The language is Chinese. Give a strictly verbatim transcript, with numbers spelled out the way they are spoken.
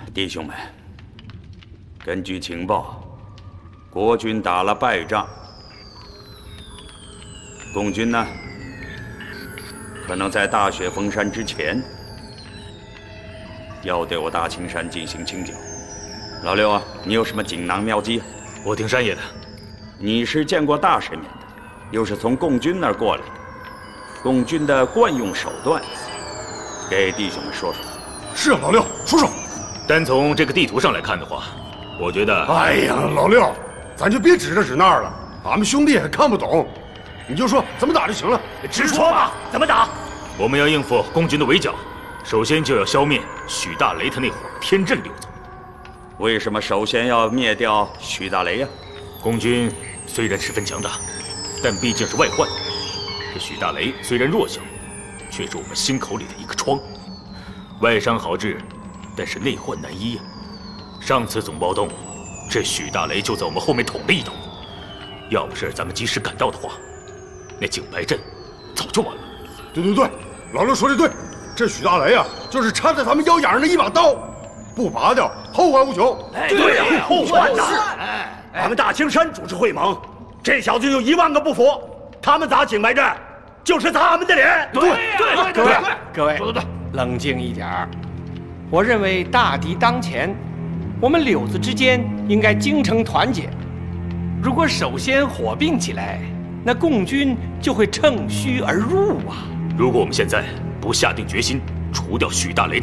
弟兄们，根据情报，国军打了败仗，共军呢，可能在大雪封山之前，要对我大青山进行清剿。老六啊，你有什么锦囊妙计？ 我听山爷的。 你是见过大世面的，又是从共军那儿过来的，共军的惯用手段，给弟兄们说说。 是啊，老六，说说。 单从这个地图上来看的话，我觉得…… 哎呀，老六，咱就别指这指那了，俺们兄弟也看不懂，你就说怎么打就行了。 直说吧，怎么打？ 我们要应付共军的围剿，首先就要消灭许大雷他那伙天阵流子。 为什么首先要灭掉许大雷呀？ 共军虽然十分强大，但毕竟是外患。这许大雷虽然弱小，却是我们心口里的一个疮。外伤好治，但是内患难医呀。上次总暴动，这许大雷就在我们后面捅了一刀。要不是咱们及时赶到的话，那景白阵早就完了。 对对对，老六说的对，这许大雷啊，就是插在咱们腰眼上的一把刀，不拔掉后患无穷。 哎，对呀，后患呐！哎，咱们大青山主持会盟，这小子有一万个不服，他们砸景白阵，就是砸俺们的脸。 对对对对，各位说的对， 冷静一点儿。我认为大敌当前，我们柳子之间应该精诚团结。如果首先火并起来，那共军就会趁虚而入啊！ 如果我们现在不下定决心除掉许大雷